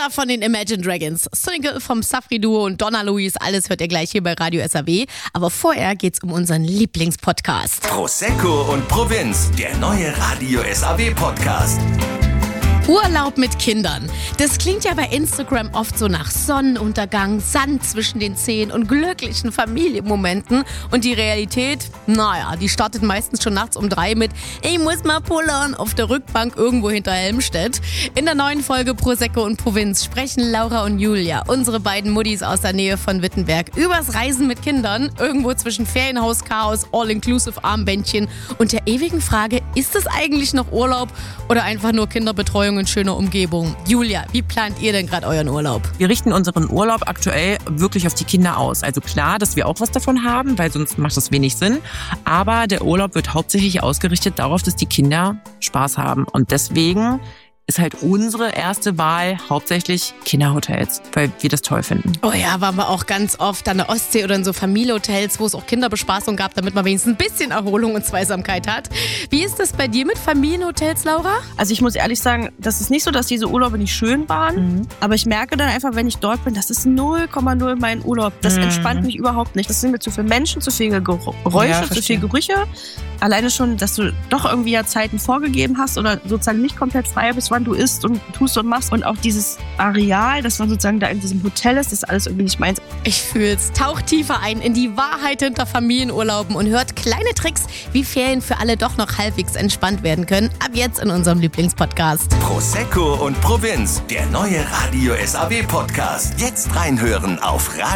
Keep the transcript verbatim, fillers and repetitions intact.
Wunder von den Imagine Dragons. Single vom Safri-Duo und Donna Luis, alles hört ihr gleich hier bei Radio S A W. Aber vorher geht's um unseren Lieblingspodcast. Prosecco und Provinz, der neue Radio S A W-Podcast. Urlaub mit Kindern. Das klingt ja bei Instagram oft so nach Sonnenuntergang, Sand zwischen den Zehen und glücklichen Familienmomenten. Und die Realität, naja, die startet meistens schon nachts um drei mit Ich muss mal pullern auf der Rückbank irgendwo hinter Helmstedt. In der neuen Folge Prosecco und Provinz sprechen Laura und Julia, unsere beiden Muttis aus der Nähe von Wittenberg, übers Reisen mit Kindern, irgendwo zwischen Ferienhaus-Chaos, All-Inclusive-Armbändchen und der ewigen Frage, ist es eigentlich noch Urlaub oder einfach nur Kinderbetreuung in schöner Umgebung? Julia, wie plant ihr denn gerade euren Urlaub? Wir richten unseren Urlaub aktuell wirklich auf die Kinder aus. Also klar, dass wir auch was davon haben, weil sonst macht das wenig Sinn. Aber der Urlaub wird hauptsächlich ausgerichtet darauf, dass die Kinder Spaß haben. Und deswegen ist halt unsere erste Wahl hauptsächlich Kinderhotels, weil wir das toll finden. Oh ja, waren wir auch ganz oft an der Ostsee oder in so Familienhotels, wo es auch Kinderbespaßung gab, damit man wenigstens ein bisschen Erholung und Zweisamkeit hat. Wie ist das bei dir mit Familienhotels, Laura? Also ich muss ehrlich sagen, das ist nicht so, dass diese Urlaube nicht schön waren, mhm. aber ich merke dann einfach, wenn ich dort bin, das ist null Komma null mein Urlaub. Das mhm. entspannt mich überhaupt nicht. Das sind mir zu viele Menschen, zu viele Geräusche, ja, zu viele Gerüche. Alleine schon, dass du doch irgendwie ja Zeiten vorgegeben hast oder sozusagen nicht komplett frei bist, wann du isst und tust und machst. Und auch dieses Areal, das man sozusagen da in diesem Hotel ist, ist alles irgendwie nicht meins. Ich fühl's. Taucht tiefer ein in die Wahrheit hinter Familienurlauben und hört kleine Tricks, wie Ferien für alle doch noch halbwegs entspannt werden können. Ab jetzt in unserem Lieblingspodcast. Prosecco und Provinz, der neue Radio S A W-Podcast. Jetzt reinhören auf Radio